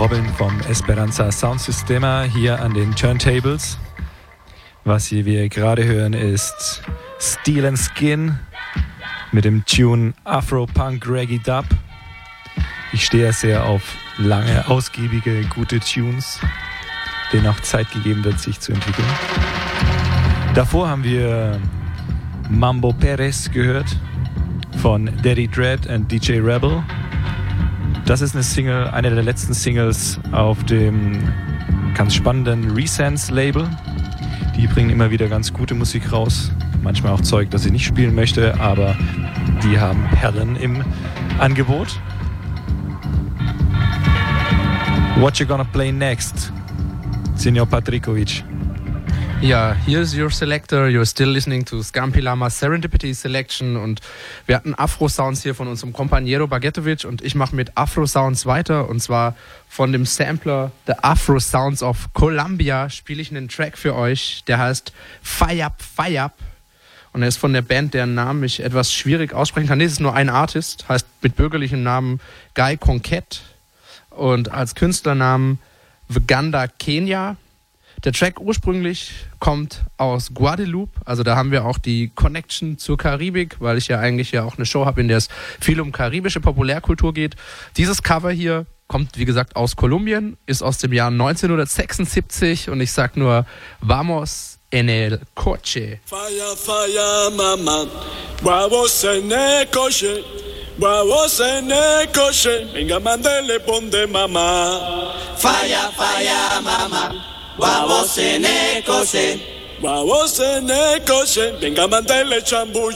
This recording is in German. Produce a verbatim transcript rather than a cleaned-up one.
Robin vom Esperanza Sound Systema hier an den Turntables. Was hier wir gerade hören ist Steel and Skin mit dem Tune Afro Punk Reggae Dub. Ich stehe sehr auf lange, ausgiebige, gute Tunes, denen auch Zeit gegeben wird, sich zu entwickeln. Davor haben wir Mambo Perez gehört von Daddy Dread und D J Rebel. Das ist eine Single, eine der letzten Singles auf dem ganz spannenden Resense-Label. Die bringen immer wieder ganz gute Musik raus. Manchmal auch Zeug, das ich nicht spielen möchte, aber die haben Perlen im Angebot. What you gonna play next, Senor Patrikovic? Ja, here's your selector. You're still listening to Scampi Lama's Serendipity Selection und wir hatten Afro-Sounds hier von unserem Compañero Bagetovic und ich mache mit Afro-Sounds weiter und zwar von dem Sampler The Afro Sounds of Colombia spiele ich einen Track für euch, der heißt Fire Up, Fire Up und er ist von der Band, deren Namen ich etwas schwierig aussprechen kann. Nee, es ist nur ein Artist, heißt mit bürgerlichem Namen Guy Conquet und als Künstlernamen Vaganda Kenya. Der Track ursprünglich kommt aus Guadeloupe, also da haben wir auch die Connection zur Karibik, weil ich ja eigentlich ja auch eine Show habe, in der es viel um karibische Populärkultur geht. Dieses Cover hier kommt, wie gesagt, aus Kolumbien, ist aus dem Jahr neunzehnhundertsechsundsiebzig und ich sag nur, vamos en el coche. Fire, fire, mama, vamos en el coche. Vamos en el coche, venga, mándele ponte mamá. Fire, fire, mama. Vamos en el coche. Vamos en el coche, venga, mándele chambú.